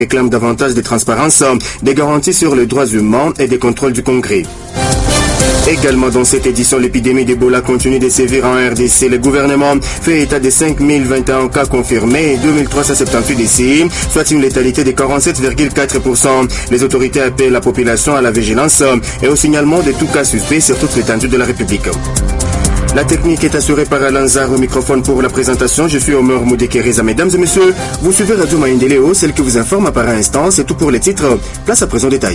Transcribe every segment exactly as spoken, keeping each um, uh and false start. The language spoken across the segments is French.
réclame davantage de transparence, des garanties sur les droits humains et des contrôles du Congrès. Également dans cette édition, l'épidémie d'Ebola continue de sévir en R D C. Le gouvernement fait état de cinq mille vingt et un cas confirmés et deux mille trois cent soixante-dix-huit décès, soit une létalité de quarante-sept virgule quatre pour cent. Les autorités appellent la population à la vigilance et au signalement de tout cas suspect sur toute l'étendue de la République. La technique est assurée par Alain Zar au microphone pour la présentation. Je suis Omer Moudekereza. Mesdames et messieurs, vous suivez Radio Maendeleo, celle qui vous informe à par instant. C'est tout pour les titres. Place à présent détail.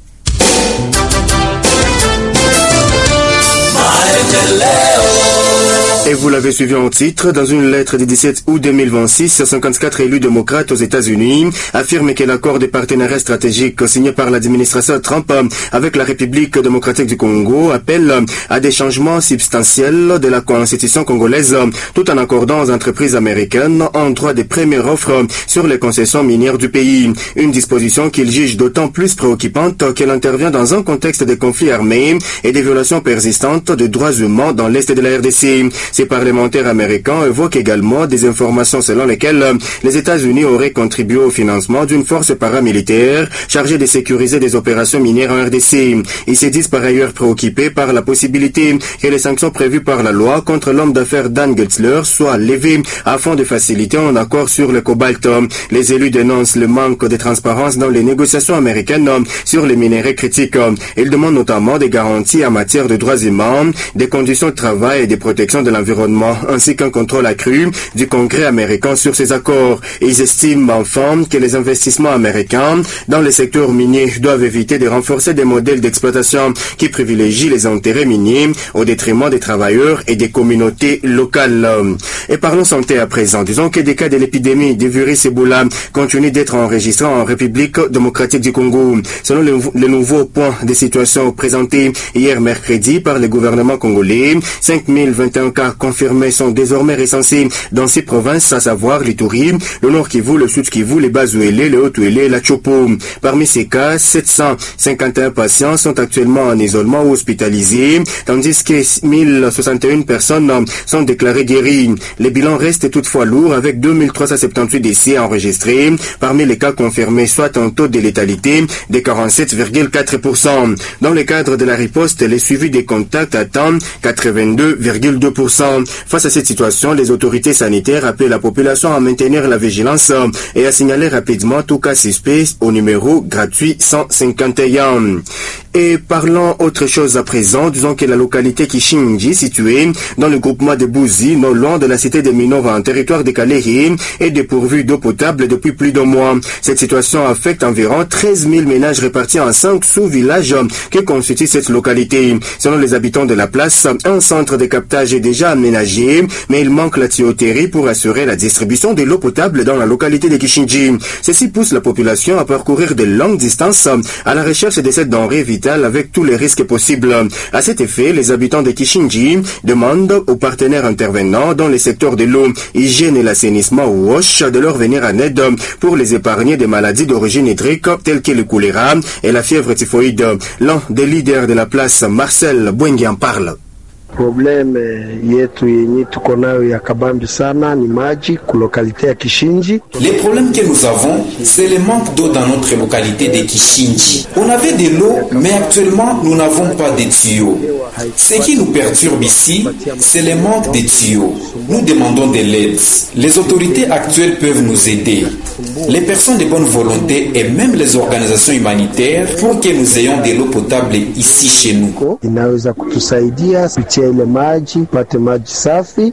Et vous l'avez suivi en titre, dans une lettre du dix-sept août deux mille vingt-six, cinquante-quatre élus démocrates aux États-Unis affirment que l'accord de partenariat stratégique signé par l'administration Trump avec la République démocratique du Congo appelle à des changements substantiels de la constitution congolaise, tout en accordant aux entreprises américaines un droit de première offre sur les concessions minières du pays. Une disposition qu'ils jugent d'autant plus préoccupante qu'elle intervient dans un contexte de conflits armés et de violations persistantes de droits humains dans l'est de la R D C. Ces parlementaires américains évoquent également des informations selon lesquelles les États-Unis auraient contribué au financement d'une force paramilitaire chargée de sécuriser des opérations minières en R D C. Ils se disent par ailleurs préoccupés par la possibilité que les sanctions prévues par la loi contre l'homme d'affaires Dan Getzler soient levées afin de faciliter un accord sur le cobalt. Les élus dénoncent le manque de transparence dans les négociations américaines sur les minéraux critiques. Ils demandent notamment des garanties en matière de droits humains, des conditions de travail et des protections de l'environnement, ainsi qu'un contrôle accru du Congrès américain sur ces accords. Ils estiment enfin que les investissements américains dans le secteur minier doivent éviter de renforcer des modèles d'exploitation qui privilégient les intérêts miniers au détriment des travailleurs et des communautés locales. Et parlons santé à présent. Disons que des cas de l'épidémie du virus Ebola continuent d'être enregistrés en République démocratique du Congo. Selon le, le nouveau point de situation présenté hier mercredi par le gouvernement congolais, cinq mille vingt et un cas confirmés sont désormais recensés dans six provinces, à savoir l'Ituri, le Nord Kivu, le Sud Kivu, les Bas-Ouélé, le Haut-Ouélé et la Chopo. Parmi ces cas, sept cent cinquante et un patients sont actuellement en isolement ou hospitalisés, tandis que mille soixante et un personnes sont déclarées guéries. Les bilans restent toutefois lourds avec deux mille trois cent soixante-dix-huit décès enregistrés parmi les cas confirmés, soit un taux de létalité de quarante-sept virgule quatre pour cent. Dans le cadre de la riposte, le suivi des contacts atteint quatre-vingt-deux virgule deux pour cent. Face à cette situation, les autorités sanitaires appellent la population à maintenir la vigilance et à signaler rapidement tout cas suspect au numéro gratuit cent cinquante et un. Et parlons autre chose à présent, disons que la localité Kishinji, située dans le groupement de Bouzi, non loin de la cité de Minova, en territoire de Kaleri, est dépourvue d'eau potable depuis plus d'un mois. Cette situation affecte environ treize mille ménages répartis en cinq sous-villages que constitue cette localité. Selon les habitants de la place, un centre de captage est déjà aménagé, mais il manque la tuyauterie pour assurer la distribution de l'eau potable dans la localité de Kishinji. Ceci pousse la population à parcourir de longues distances à la recherche de cette denrée vitale avec tous les risques possibles. À cet effet, les habitants de Kishinji demandent aux partenaires intervenants dans les secteurs de l'eau, hygiène et l'assainissement ou W A S H de leur venir en aide pour les épargner des maladies d'origine hydrique telles que le choléra et la fièvre typhoïde. L'un des leaders de la place, Marcel Bwengi, en parle. Problème yetu yenye tuko nayo ya kabambi sana ni maji ku localité ya Kishinji. Les problèmes que nous avons, c'est le manque d'eau dans notre localité de Kishinji. On avait de l'eau, mais actuellement nous n'avons pas de tuyaux. Ce qui nous perturbe ici, c'est le manque de tuyaux. Nous demandons de l'aide. Les autorités actuelles peuvent nous aider. Les personnes de bonne volonté et même les organisations humanitaires pour que nous ayons de l'eau potable ici chez nous. Inaweza kutusaidia kupitia ile maji, pate maji safi.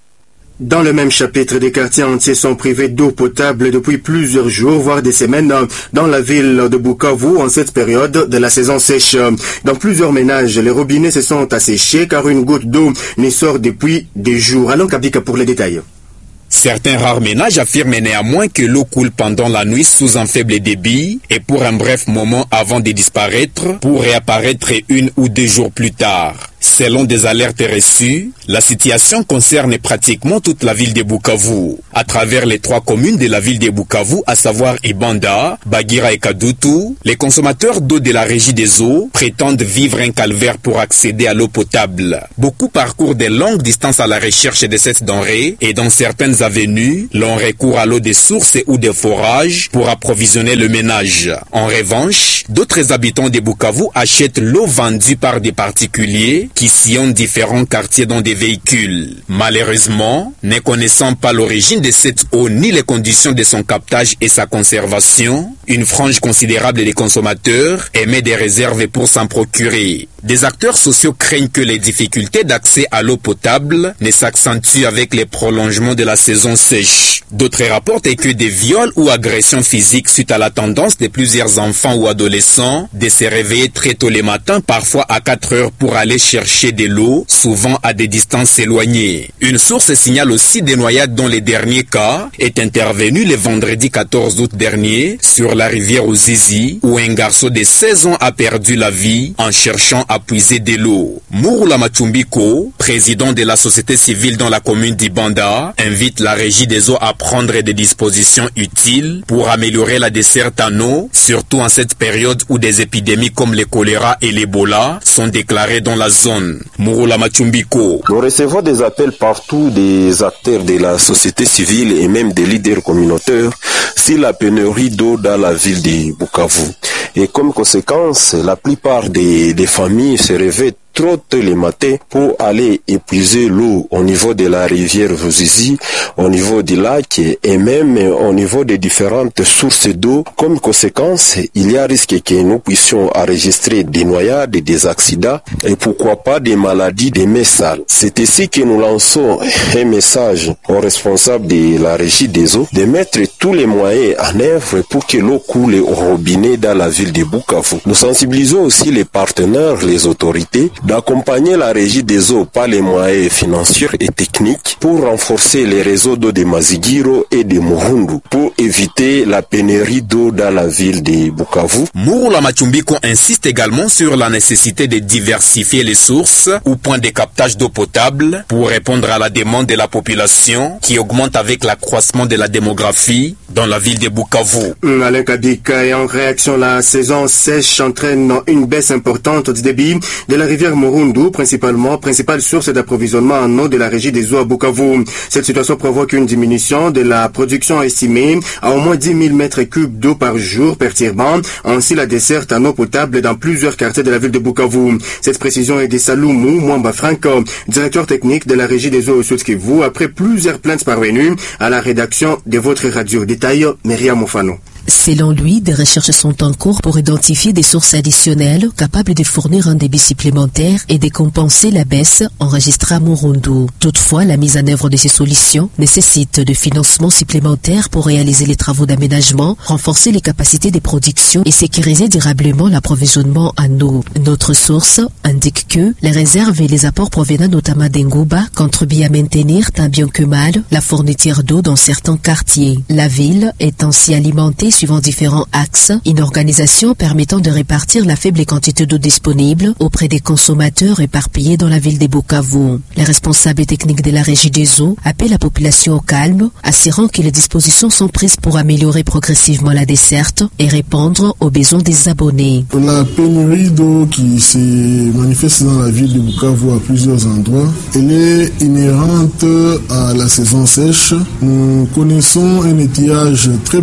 Dans le même chapitre, des quartiers entiers sont privés d'eau potable depuis plusieurs jours, voire des semaines, dans la ville de Bukavu en cette période de la saison sèche. Dans plusieurs ménages, les robinets se sont asséchés car une goutte d'eau n'y sort depuis des jours. Allons Kabika pour les détails. Certains rares ménages affirment néanmoins que l'eau coule pendant la nuit sous un faible débit et pour un bref moment avant de disparaître, pour réapparaître une ou deux jours plus tard. Selon des alertes reçues, la situation concerne pratiquement toute la ville de Bukavu. À travers les trois communes de la ville de Bukavu, à savoir Ibanda, Bagira et Kadutu, les consommateurs d'eau de la régie des eaux prétendent vivre un calvaire pour accéder à l'eau potable. Beaucoup parcourent de longues distances à la recherche de cette denrée et dans certaines avenues, l'on recourt à l'eau des sources ou des forages pour approvisionner le ménage. En revanche, d'autres habitants de Bukavu achètent l'eau vendue par des particuliers qui sillonnent différents quartiers dans des véhicules. Malheureusement, ne connaissant pas l'origine de cette eau ni les conditions de son captage et sa conservation, une frange considérable des consommateurs émet des réserves pour s'en procurer. Des acteurs sociaux craignent que les difficultés d'accès à l'eau potable ne s'accentuent avec les prolongements de la saison sèche. D'autres rapportent que des viols ou agressions physiques suite à la tendance de plusieurs enfants ou adolescents de se réveiller très tôt le matin, parfois à quatre heures pour aller chercher de l'eau, souvent à des distances éloignées. Une source signale aussi des noyades dont le dernier cas est intervenu le vendredi quatorze août dernier sur la rivière Ozizi, où un garçon de seize ans a perdu la vie en cherchant à puiser de l'eau. Murula Machumbiko, président de la société civile dans la commune d'Ibanda, invite la régie des eaux à prendre des dispositions utiles pour améliorer la desserte en eau, surtout en cette période où des épidémies comme le choléra et l'Ebola sont déclarées dans la zone. Murula Machumbiko. Nous recevons des appels partout des acteurs de la société civile et même des leaders communautaires sur la pénurie d'eau dans la ville de Bukavu. Et comme conséquence, la plupart des, des familles se réveillent trop tôt le matin pour aller épuiser l'eau au niveau de la rivière Ruzizi, au niveau du lac et même au niveau des différentes sources d'eau. Comme conséquence, il y a risque que nous puissions enregistrer des noyades, des accidents et pourquoi pas des maladies des mets sales. C'est ici que nous lançons un message aux responsables de la régie des eaux de mettre tous les moyens en œuvre pour que l'eau coule au robinet dans la ville de Bukavu. Nous sensibilisons aussi les partenaires, les autorités, d'accompagner la régie des eaux par les moyens financiers et techniques pour renforcer les réseaux d'eau de Mazigiro et de Murundu pour éviter la pénurie d'eau dans la ville de Bukavu. Murula Machumbiko insiste également sur la nécessité de diversifier les sources ou points de captage d'eau potable pour répondre à la demande de la population qui augmente avec l'accroissement de la démographie dans la ville de Bukavu. Alain Kabika, et en réaction, la saison sèche entraîne une baisse importante du débit de la rivière Murundu, principalement, principale source d'approvisionnement en eau de la régie des eaux à Bukavu. Cette situation provoque une diminution de la production estimée à au moins dix mille mètres cubes d'eau par jour, perturbant ainsi la desserte en eau potable dans plusieurs quartiers de la ville de Bukavu. Cette précision est de Saloumou Mwamba Franco, directeur technique de la régie des eaux au Sud Kivu, après plusieurs plaintes parvenues à la rédaction de votre radio. Détail, Myriam Mofano. Selon lui, des recherches sont en cours pour identifier des sources additionnelles capables de fournir un débit supplémentaire et de compenser la baisse enregistrée à Murundu. Toutefois, la mise en œuvre de ces solutions nécessite de financements supplémentaires pour réaliser les travaux d'aménagement, renforcer les capacités de production et sécuriser durablement l'approvisionnement en eau. Notre source indique que les réserves et les apports provenant notamment d'Engouba contribuent à maintenir tant bien que mal la fourniture d'eau dans certains quartiers. La ville est ainsi alimentée suivant différents axes, une organisation permettant de répartir la faible quantité d'eau disponible auprès des consommateurs éparpillés dans la ville de Bukavu. Les responsables techniques de la régie des eaux appellent la population au calme, assurant que les dispositions sont prises pour améliorer progressivement la desserte et répondre aux besoins des abonnés. La pénurie d'eau qui se manifeste dans la ville de Bukavu à plusieurs endroits, elle est inhérente à la saison sèche. Nous connaissons un étiage très